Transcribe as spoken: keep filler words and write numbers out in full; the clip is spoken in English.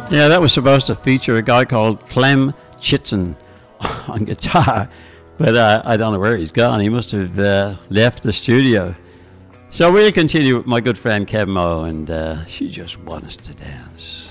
Yeah, that was supposed to feature a guy called Clem Chitson on guitar, but uh, I don't know where he's gone. He must have uh, left the studio. So we'll continue with my good friend Kev Moe, and uh, She Just Wants to Dance.